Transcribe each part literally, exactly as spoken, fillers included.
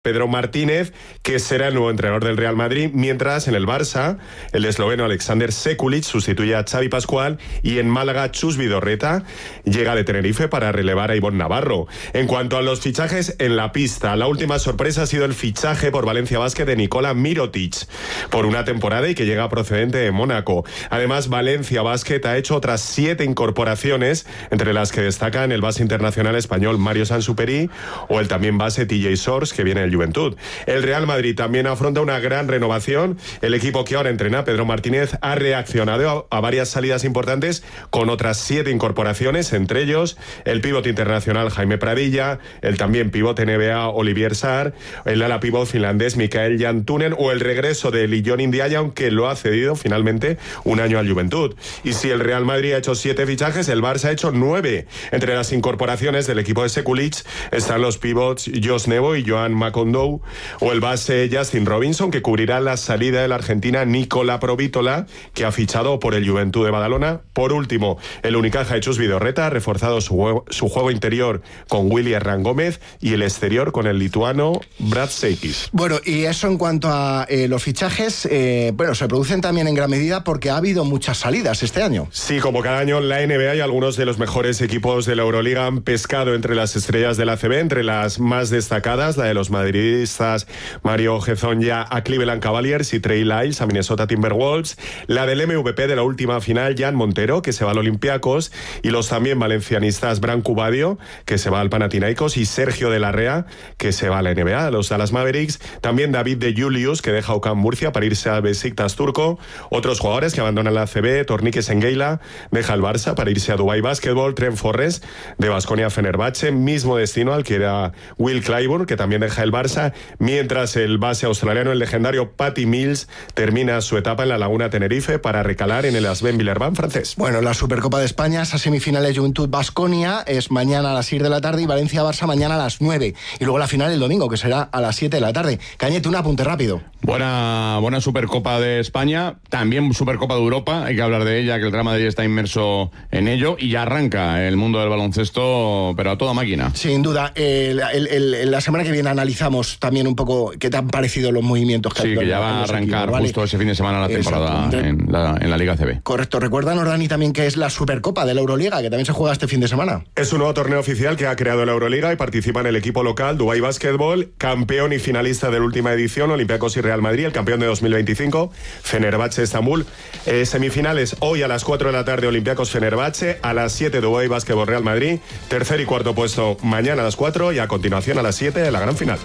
Pedro Martínez, que será el nuevo entrenador del Real Madrid, mientras en el Barça el esloveno Alexander Sekulic sustituye a Xavi Pascual y en Málaga Chus Vidorreta llega de Tenerife para relevar a Ivonne Navarro. En cuanto a los fichajes en la pista, la última sorpresa ha sido el fichaje por Valencia Basket de Nikola Mirotic por una temporada y que llega procedente de Mónaco. Además, Valencia Basket ha hecho otras siete incorporaciones, entre las que destacan el base internacional español Mario Sansuperi o el también base T J Shorts, que viene del Juventud. El Real Madrid también afronta una gran renovación. El equipo que ahora entrena Pedro Martínez ha reaccionado a, a varias salidas importantes con otras siete incorporaciones, entre ellos el pivote internacional Jaime Pradilla, el también pivote N B A Olivier Sarr, el ala pivot finlandés Mikael Jantunen o el regreso de Lijon Ndiaye, aunque lo ha cedido finalmente un año al Juventud. Y si el Real Madrid ha hecho siete fichajes, el Barça ha hecho nueve. Entre las incorporaciones del equipo de Sekulic están los pivots Josh Nebo y Joan Macondo o el base Justin Robinson, que cubrirá la salida de la argentina Nicola Provítola, que ha fichado por el Juventud de Badalona. Por último, el Unicaja de Chus Vidorreta ha reforzado su juego, su juego interior con Willy Herrán Gómez y el exterior con el lituano Brad Seikis. Bueno, y eso en cuanto a eh, los fichajes, eh, bueno, se producen también en gran medida porque ha habido muchas salidas este año. Sí, como cada año en la N B A y algunos de los mejores equipos de la Euroliga han pescado entre las estrellas de la A C B, entre las más destacadas, la de los madridistas Mario Hezonja a Cleveland Cavaliers y Trey Lyles a Minnesota Timberwolves, la del M V P de la última final Jan Montero, que se va al Olympiacos, y los también valencianistas Branco Badio, que se va al Panathinaikos, y Sergio de la Rea, que se va a la N B A, a los Dallas Mavericks, también David de Julius, que deja UCAM Murcia para irse a Besiktas turco, otros jugadores que abandonan la A C B, Tornique Sengeila deja el Barça para irse a Dubai Basketball, Trent Forrest de Baskonia Fenerbahce, mismo destino al que era Will Clyburn, que también deja el Barça, mientras el base australiano, el legendario Patty Mills, termina su etapa en la Laguna Tenerife para recalar en el Asben Villeurbanne francés. Bueno, la Supercopa de España, esas semifinales Juventud-Baskonia es mañana a las seis de la tarde y Valencia-Barça mañana a las nueve. Y luego la final el domingo, que será a las siete de la tarde. Cañete, un apunte rápido. Buena, buena Supercopa de España, también Supercopa de Europa, hay que hablar de ella, que el Real Madrid está inmerso en ello, y ya arranca el mundo del baloncesto, pero a toda máquina. Sin duda. El, el, el, la semana que viene analizamos también un poco qué te han parecido los movimientos que sí, ha habido. Sí, que ya va a arrancar equipos, ¿vale? Justo ese fin de semana la temporada en la, en la Liga A C B. Correcto. Recuérdanos, Dani, también que es la Supercopa de la Euroliga, que también se juega este fin de semana. Es un nuevo torneo oficial que ha creado la Euroliga y participa en el equipo local Dubai Basketball, campeón y finalista de la última edición, Olympiacos y Real Madrid, el campeón de dos mil veinticinco, Fenerbahce Estambul. Eh, semifinales hoy a las cuatro de la tarde, Olympiacos Fenerbahce, a las siete Dubai Basketball Real Madrid, tercer y cuarto puesto mañana a las cuatro y a continuación a las siete la gran final.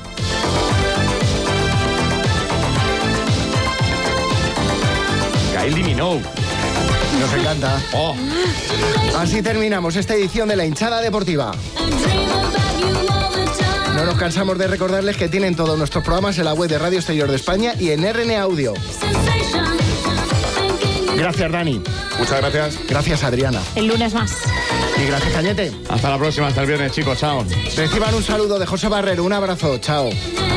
Kylie Minogue. Nos encanta. Oh. Así terminamos esta edición de La Hinchada Deportiva. No nos cansamos de recordarles que tienen todos nuestros programas en la web de Radio Exterior de España y en R N A Audio. Gracias, Dani. Muchas gracias. Gracias, Adriana. El lunes más. Y gracias, Cañete. Hasta la próxima, hasta el viernes, chicos. Chao. Reciban un saludo de José Barrero. Un abrazo. Chao.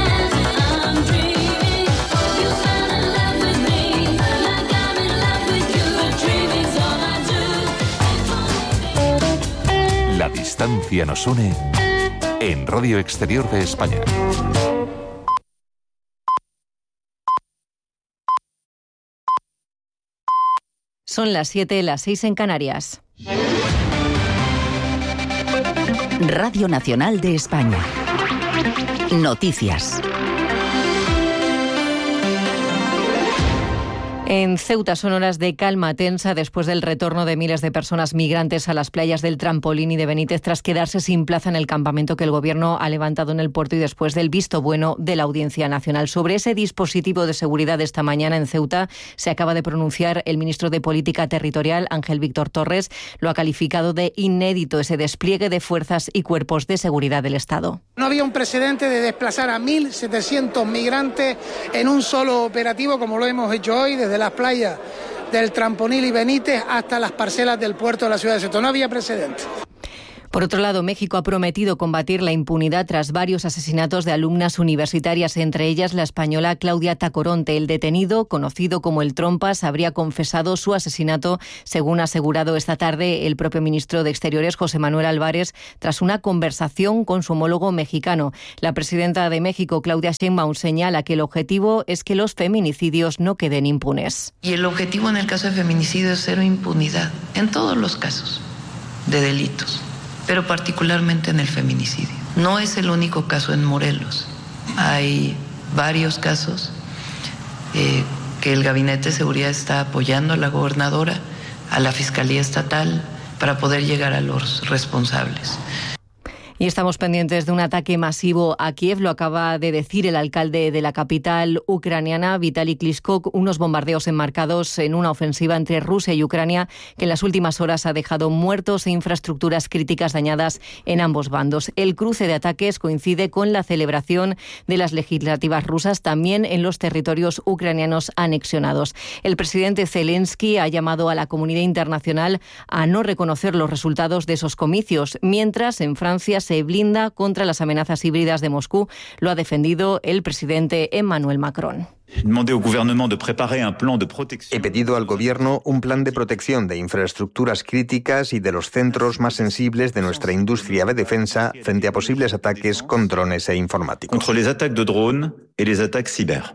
La distancia nos une en Radio Exterior de España. Son las siete, las seis en Canarias. Radio Nacional de España. Noticias. En Ceuta son horas de calma tensa después del retorno de miles de personas migrantes a las playas del Trampolín y de Benítez tras quedarse sin plaza en el campamento que el Gobierno ha levantado en el puerto y después del visto bueno de la Audiencia Nacional. Sobre ese dispositivo de seguridad esta mañana en Ceuta se acaba de pronunciar el ministro de Política Territorial, Ángel Víctor Torres. Lo ha calificado de inédito ese despliegue de fuerzas y cuerpos de seguridad del Estado. No había un precedente de desplazar a mil setecientos migrantes en un solo operativo como lo hemos hecho hoy desde las playas del Trampolín y Benítez hasta las parcelas del puerto de la ciudad de Ceuta. No había precedente. Por otro lado, México ha prometido combatir la impunidad tras varios asesinatos de alumnas universitarias, entre ellas la española Claudia Tacoronte. El detenido, conocido como el Trompas, habría confesado su asesinato, según ha asegurado esta tarde el propio ministro de Exteriores, José Manuel Álvarez, tras una conversación con su homólogo mexicano. La presidenta de México, Claudia Sheinbaum, señala que el objetivo es que los feminicidios no queden impunes. Y el objetivo en el caso de feminicidio es cero impunidad, en todos los casos de delitos, pero particularmente en el feminicidio. No es el único caso en Morelos. Hay varios casos eh, que el Gabinete de Seguridad está apoyando a la gobernadora, a la Fiscalía Estatal, para poder llegar a los responsables. Y estamos pendientes de un ataque masivo a Kiev, lo acaba de decir el alcalde de la capital ucraniana, Vitaly Klitschko, unos bombardeos enmarcados en una ofensiva entre Rusia y Ucrania que en las últimas horas ha dejado muertos e infraestructuras críticas dañadas en ambos bandos. El cruce de ataques coincide con la celebración de las legislativas rusas también en los territorios ucranianos anexionados. El presidente Zelensky ha llamado a la comunidad internacional a no reconocer los resultados de esos comicios, mientras en Francia se blinda contra las amenazas híbridas de Moscú. Lo ha defendido el presidente Emmanuel Macron. He pedido al gobierno un plan de protección de infraestructuras críticas y de los centros más sensibles de nuestra industria de defensa frente a posibles ataques con drones e informáticos. Contra los ataques de drones y los ataques ciber.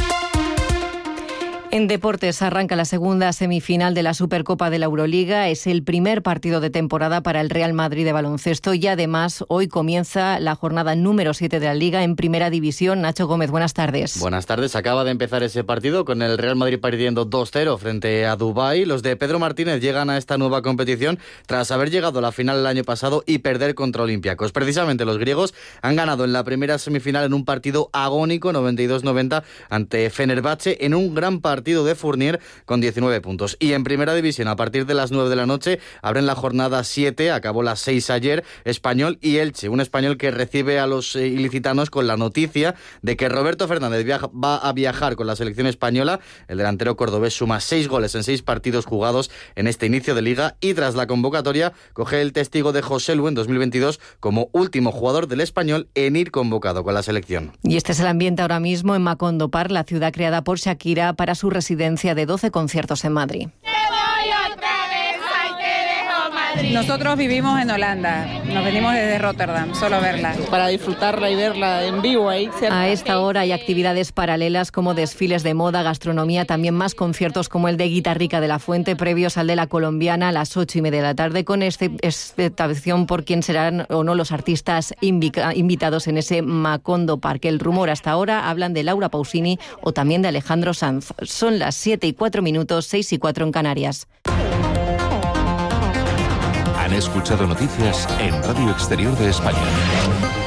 En deportes arranca la segunda semifinal de la Supercopa de la Euroliga. Es el primer partido de temporada para el Real Madrid de baloncesto y además hoy comienza la jornada número siete de la Liga en Primera División. Nacho Gómez, buenas tardes. Buenas tardes. Acaba de empezar ese partido con el Real Madrid perdiendo dos cero frente a Dubái. Los de Pedro Martínez llegan a esta nueva competición tras haber llegado a la final el año pasado y perder contra Olympiacos. Precisamente los griegos han ganado en la primera semifinal en un partido agónico noventa y dos noventa ante Fenerbahce en un gran partido de Fournier con diecinueve puntos. Y en Primera División, a partir de las nueve de la noche, abren la jornada siete, acabó las seis ayer, Español y Elche. Un Español que recibe a los eh, ilicitanos con la noticia de que Roberto Fernández viaja, va a viajar con la selección española. El delantero cordobés suma seis goles en seis partidos jugados en este inicio de Liga y tras la convocatoria coge el testigo de José Lu en dos mil veintidós como último jugador del Español en ir convocado con la selección. Y este es el ambiente ahora mismo en Macondo Park, la ciudad creada por Shakira para su residencia de doce conciertos en Madrid. Nosotros vivimos en Holanda, nos venimos desde Rotterdam, solo verla. Para disfrutarla y verla en vivo ahí. A esta hora hay actividades paralelas como desfiles de moda, gastronomía, también más conciertos como el de Guitarrica de la Fuente, previos al de la Colombiana a las ocho y media de la tarde, con expectación por quién serán o no los artistas invitados en ese Macondo Park. El rumor hasta ahora hablan de Laura Pausini o también de Alejandro Sanz. Son las siete y cuatro minutos, seis y cuatro en Canarias. Han escuchado noticias en Radio Exterior de España.